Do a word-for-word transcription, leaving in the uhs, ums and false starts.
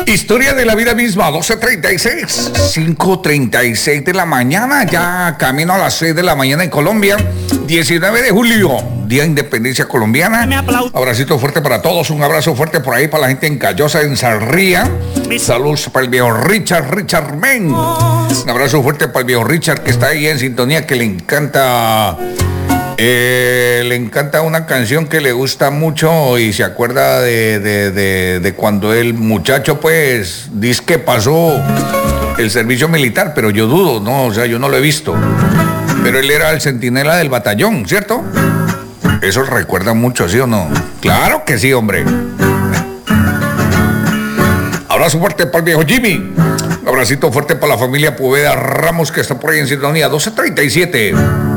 Historia de la vida misma, doce treinta y seis, cinco treinta y seis de la mañana, ya camino a las seis de la mañana en Colombia, diecinueve de julio, Día de Independencia Colombiana. Abracito fuerte para todos, un abrazo fuerte por ahí para la gente en Callosa, en Sarría. Saludos para el viejo Richard, Richard Men. Un abrazo fuerte para el viejo Richard que está ahí en sintonía, que le encanta... Eh, le encanta una canción que le gusta mucho y se acuerda de, de, de, de cuando el muchacho pues dice que pasó el servicio militar, pero yo dudo, no, o sea, yo no lo he visto. Pero él era el centinela del batallón, ¿cierto? Eso recuerda mucho, ¿sí o no? Claro que sí, hombre. Abrazo fuerte para el viejo Jimmy. Un abracito fuerte para la familia Poveda Ramos que está por ahí en sintonía, doce treinta y siete.